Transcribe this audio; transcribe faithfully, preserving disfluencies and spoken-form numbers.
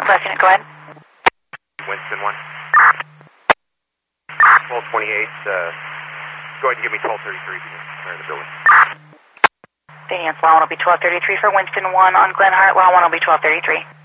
Last unit, go ahead. Winston one. twelve twenty-eight, uh, go ahead and give me twelve thirty-three to clear the building. Dance, law one will be twelve thirty-three for Winston one on Glenhart, law one will be twelve thirty-three.